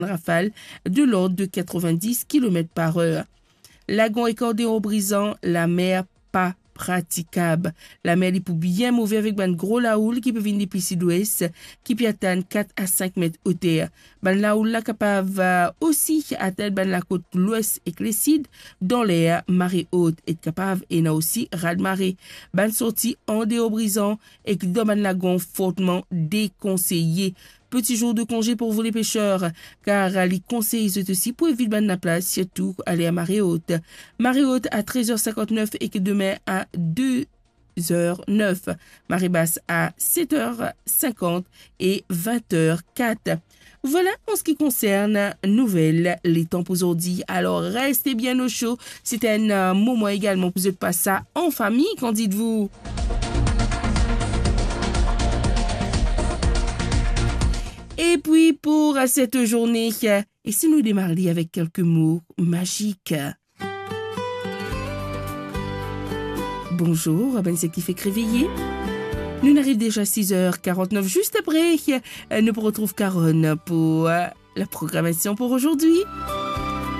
rafale de l'ordre de 90 km par heure. Lagon et cordéon brisant, la mer pas praticable. La mer est pour bien mauvais avec ban gros laoul qui peut venir depuis sud-ouest, qui peut atteindre 4 à 5 mètres au terre. Ban laoul là capable aussi atteindre ban la côte l'ouest et Clécide dans l'air, marée haute est capable et n'a aussi raz de marée. Ban sortie en déo brisant et qui dans ban lagon fortement déconseillé. Petit jour de congé pour vous les pêcheurs, car les conseils aussi pour éviter la place, surtout aller à marée haute. Marée haute à 13h59 et que demain à 2h09. Marée basse à 7h50 et 20h04. Voilà en ce qui concerne nouvelles, les temps pour aujourd'hui. Alors restez bien au chaud. C'est un moment également pour vous passer ça en famille, qu'en dites-vous? Et puis pour cette journée, et si nous démarrions avec quelques mots magiques. Bonjour, ben c'est qui fait réveiller. Nous arrivons déjà à 6h49, juste après, nous retrouvons Caronne pour la programmation pour aujourd'hui.